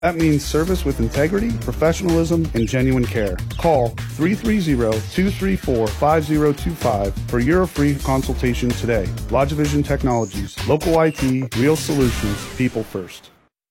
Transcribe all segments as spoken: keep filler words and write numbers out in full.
That means service with integrity, professionalism, and genuine care. Call three three zero, two three four, five zero two five for your free consultation today. LodgeVision Technologies, local I T, real solutions, people first.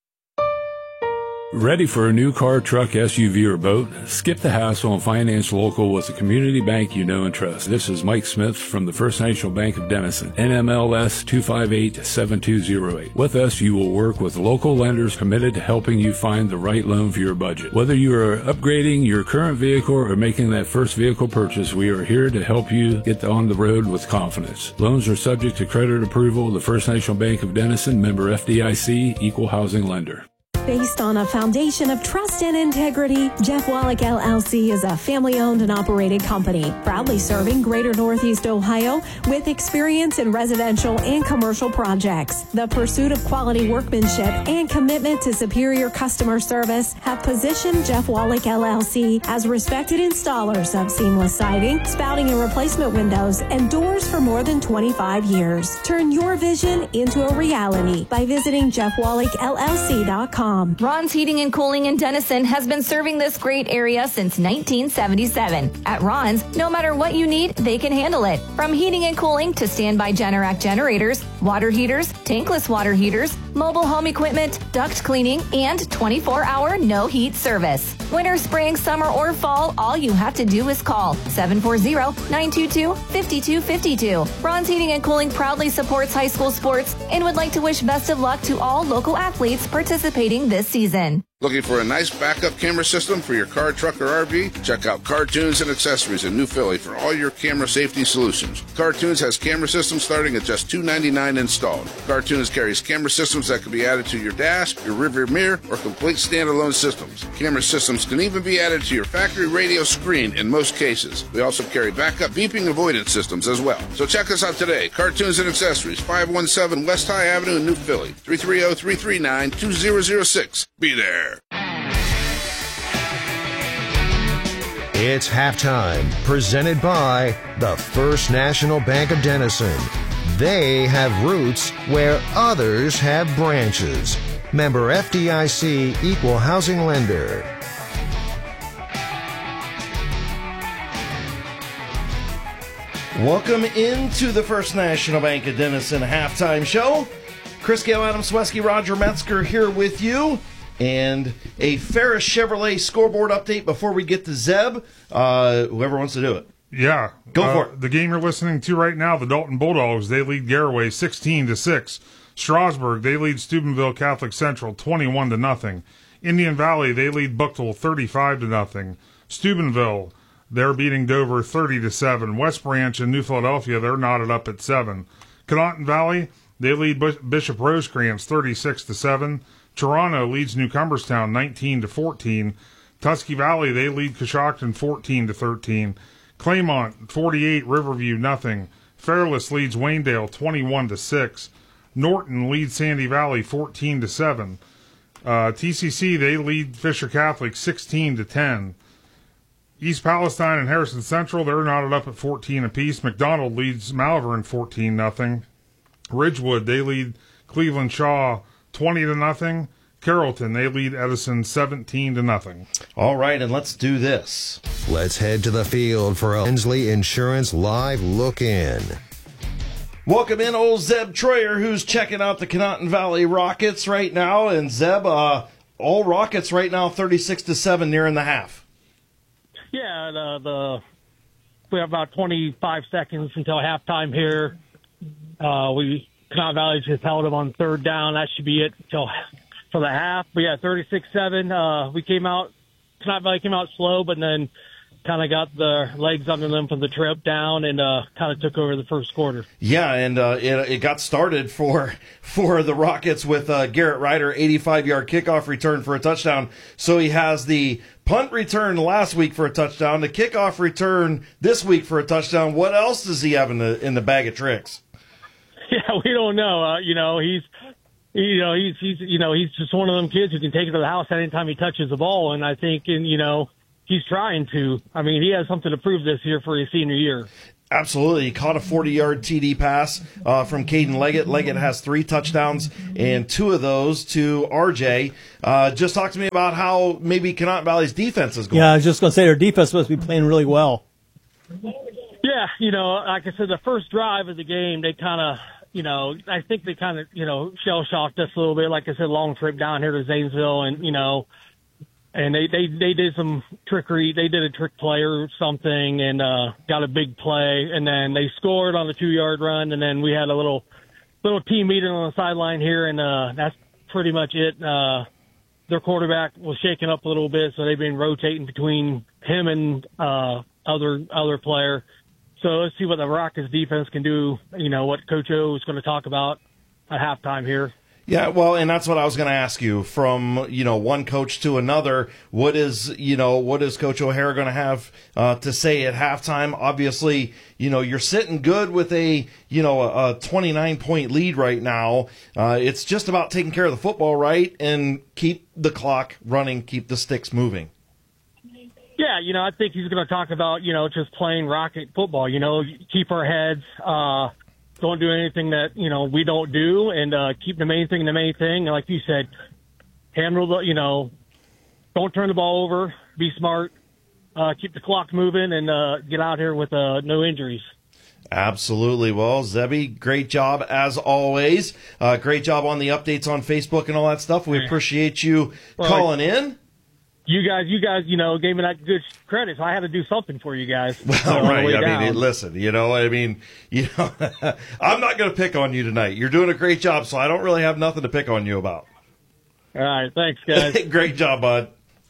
Ready for a new car, truck, S U V, or boat? Skip the hassle and finance local with a community bank you know and trust. This is Mike Smith from the First National Bank of Denison, N M L S two five eight, seven two zero eight. With us, you will work with local lenders committed to helping you find the right loan for your budget. Whether you are upgrading your current vehicle or making that first vehicle purchase, we are here to help you get on the road with confidence. Loans are subject to credit approval. The First National Bank of Denison, member F D I C, equal housing lender. Based on a foundation of trust and integrity, Jeff Wallach L L C is a family-owned and operated company, proudly serving Greater Northeast Ohio with experience in residential and commercial projects. The pursuit of quality workmanship and commitment to superior customer service have positioned Jeff Wallach L L C as respected installers of seamless siding, spouting and replacement windows, and doors for more than twenty-five years. Turn your vision into a reality by visiting jeff wallach L L C dot com. Ron's Heating and Cooling in Denison has been serving this great area since nineteen seventy-seven. At Ron's, no matter what you need, they can handle it. From heating and cooling to standby Generac generators, water heaters, tankless water heaters, mobile home equipment, duct cleaning, and twenty-four hour no heat service. Winter, spring, summer, or fall, all you have to do is call seven four zero, nine two two, five two five two. Ron's Heating and Cooling proudly supports high school sports and would like to wish best of luck to all local athletes participating this season. Looking for a nice backup camera system for your car, truck, or R V? Check out Cartoons and Accessories in New Philly for all your camera safety solutions. Cartoons has camera systems starting at just two ninety-nine installed. Cartoons carries camera systems that can be added to your dash, your rearview mirror, or complete standalone systems. Camera systems can even be added to your factory radio screen in most cases. We also carry backup beeping avoidance systems as well. So check us out today. Cartoons and Accessories, five one seven West High Avenue in New Philly, three three zero, three three nine, two zero zero six. Be there. It's halftime, presented by the First National Bank of Denison. They have roots where others have branches. Member F D I C, equal housing lender. Welcome into the First National Bank of Denison halftime show. Chris Gale, Adam Swesky, Roger Metzger here with you. And a Ferris Chevrolet scoreboard update before we get to Zeb. Uh, whoever wants to do it. Yeah. Go uh, for it. The game you're listening to right now, the Dalton Bulldogs, they lead Garaway sixteen to six. Strasburg, they lead Steubenville Catholic Central twenty-one to nothing. Indian Valley, they lead Bucktown thirty-five to nothing. Steubenville, they're beating Dover thirty to seven. West Branch and New Philadelphia, they're knotted up at seven. Connaughton Valley, they lead Bishop Rosecrans thirty-six to seven. Toronto leads New Cumberstown nineteen to fourteen. Tusky Valley, they lead Coshocton fourteen to thirteen. Claymont forty-eight, Riverview nothing. Fairless leads Waynedale twenty-one to six. Norton leads Sandy Valley fourteen to seven. Uh, T C C, they lead Fisher Catholic sixteen to ten. East Palestine and Harrison Central, they're knotted up at fourteen apiece. McDonald leads Malvern fourteen nothing. Ridgewood, they lead Cleveland Shaw twenty to nothing. Carrollton, they lead Edison seventeen to nothing. All right, and let's do this. Let's head to the field for a Hensley Insurance Live Look-In. Welcome in old Zeb Troyer, who's checking out the Connaughton Valley Rockets right now. And Zeb, uh, all Rockets right now thirty-six to seven near in the half. Yeah, the, the we have about twenty-five seconds until halftime here. Uh, we Connaughton Valley just held them on third down. That should be it until for the half. But yeah, thirty-six seven. Uh, we came out, Connaughton Valley came out slow, but then kind of got the legs under them from the trip down and uh, kind of took over the first quarter. Yeah, and uh, it, it got started for for the Rockets with uh, Garrett Ryder, eighty-five-yard kickoff return for a touchdown. So he has the punt return last week for a touchdown, the kickoff return this week for a touchdown. What else does he have in the in the bag of tricks? Yeah, we don't know. Uh, you know, he's, you know, he's, he's, you know, he's just one of them kids who can take it to the house anytime he touches the ball. And I think, in, you know, he's trying to. I mean, he has something to prove this year for his senior year. Absolutely. He caught a forty-yard T D pass uh, from Caden Leggett. Leggett has three touchdowns, and two of those to R J. Uh, just talk to me about how maybe Canaan Valley's defense is going. Yeah, I was just going to say their defense must be playing really well. Yeah, you know, like I said, the first drive of the game, they kind of, you know, I think they kind of, you know, shell-shocked us a little bit. Like I said, long trip down here to Zanesville, and, you know, and they, they, they did some trickery. They did a trick play or something and uh, got a big play, and then they scored on a two-yard run, and then we had a little little team meeting on the sideline here, and uh, that's pretty much it. Uh, their quarterback was shaken up a little bit, so they've been rotating between him and uh, other other player. So let's see what the Rockets defense can do, you know, what Coach O is going to talk about at halftime here. Yeah, well, and that's what I was going to ask you. From, you know, one coach to another, what is, you know, what is Coach O'Hara going to have uh, to say at halftime? Obviously, you know, you're sitting good with a, you know, a twenty-nine point lead right now. Uh, it's just about taking care of the football, right, and keep the clock running, keep the sticks moving. Yeah, you know, I think he's going to talk about, you know, just playing Rocket football, you know, keep our heads, uh, don't do anything that, you know, we don't do, and uh, keep the main thing the main thing. And like you said, handle the, you know, don't turn the ball over, be smart, uh, keep the clock moving, and uh, get out here with uh, no injuries. Absolutely. Well, Zebby, great job as always. Uh, great job on the updates on Facebook and all that stuff. We appreciate you well, calling in. You guys, you guys, you know, gave me that good credit, so I had to do something for you guys. Well, so right. I down. mean, listen, you know, I mean, you know, I'm not going to pick on you tonight. You're doing a great job, so I don't really have nothing to pick on you about. All right. Thanks, guys. Great job, bud.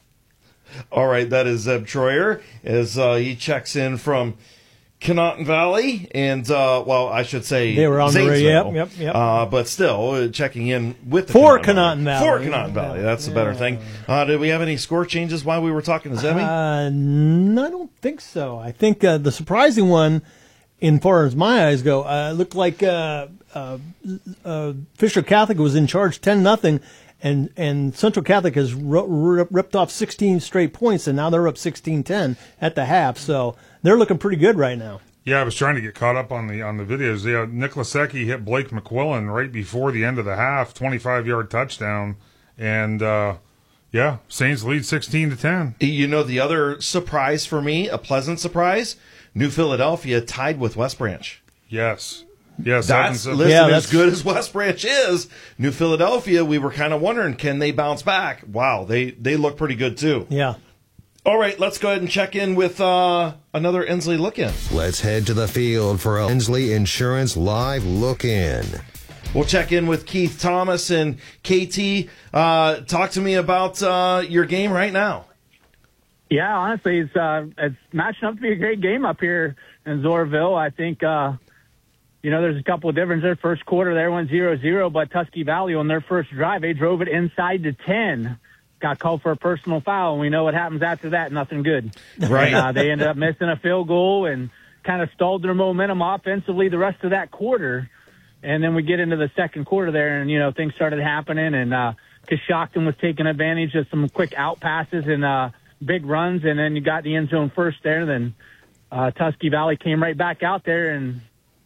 All right. That is Zeb Troyer as uh, he checks in from Canaan Valley, and uh, well, I should say they were on Zanesville, the radio. Yep, yep, yep. Uh, but still uh, checking in with the for Canaan Canaan Valley. For Canaan Valley, that's the better thing. Uh, did we have any score changes while we were talking to Zebby? Uh, no, I don't think so. I think uh, the surprising one, in far as my eyes go, uh, looked like uh, uh, uh, Fisher Catholic was in charge ten nothing, and and Central Catholic has r- r- ripped off sixteen straight points, and now they're up sixteen ten at the half. So they're looking pretty good right now. Yeah, I was trying to get caught up on the on the videos. Yeah, Nick Lasecki hit Blake McQuillan right before the end of the half, twenty-five yard touchdown, and uh, yeah, Saints lead sixteen to ten. You know, the other surprise for me, a pleasant surprise, New Philadelphia tied with West Branch. Yes. Yes, that's seven, listen, yeah, as that's good as West Branch is. New Philadelphia, we were kind of wondering, can they bounce back? Wow, they they look pretty good too. Yeah. All right, let's go ahead and check in with uh, another Inslee Look-In. Let's head to the field for a Inslee Insurance Live Look-In. We'll check in with Keith Thomas and K T. Uh, talk to me about uh, your game right now. Yeah, honestly, it's uh, it's matching up to be a great game up here in Zoraville. I think, uh, you know, there's a couple of differences there. First quarter, there went zero zero, but Tusky Valley on their first drive, they drove it inside to ten. Got called for a personal foul, and we know what happens after that, nothing good. Right. And, uh, they ended up missing a field goal and kind of stalled their momentum offensively the rest of that quarter. And then we get into the second quarter there, and, you know, things started happening, and uh, Coshocton was taking advantage of some quick out passes and uh, big runs, and then you got the end zone first there. Then uh, Tusky Valley came right back out there, and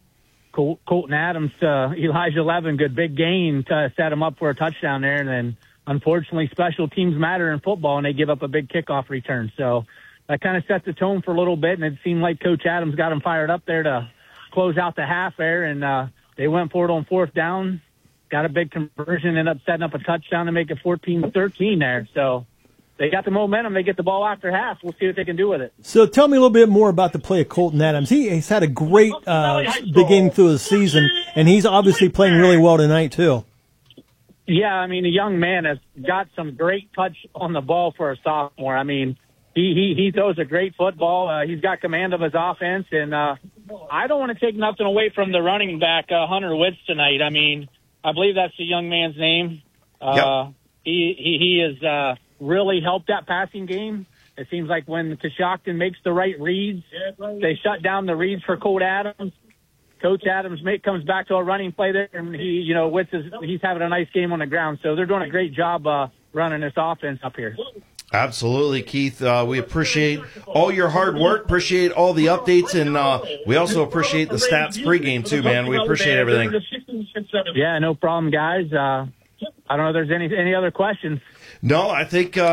Col- Colton Adams, uh, Elijah Levin, good big gain to set him up for a touchdown there, and then unfortunately, special teams matter in football, and they give up a big kickoff return. So that kind of set the tone for a little bit, and it seemed like Coach Adams got them fired up there to close out the half there, and uh, they went for it on fourth down, got a big conversion, ended up setting up a touchdown to make it fourteen to thirteen there. So they got the momentum. They get the ball after half. We'll see what they can do with it. So tell me a little bit more about the play of Colton Adams. He, he's had a great uh, beginning through the season, and he's obviously playing really well tonight too. Yeah, I mean, a young man has got some great touch on the ball for a sophomore. I mean, he he, he throws a great football. Uh, he's got command of his offense, and uh, I don't want to take nothing away from the running back, uh, Hunter Witz, tonight. I mean, I believe that's the young man's name. Uh, yep. He he, he has uh, really helped that passing game. It seems like when Coshocton makes the right reads, they shut down the reads for Colt Adams. Coach Adams make, comes back to a running play there, and he, you know, Witz is, he's having a nice game on the ground. So they're doing a great job uh, running this offense up here. Absolutely, Keith. Uh, we appreciate all your hard work, appreciate all the updates, and uh, we also appreciate the stats pregame, too, man. We appreciate everything. Yeah, no problem, guys. Uh, I don't know if there's any any other questions. No, I think uh,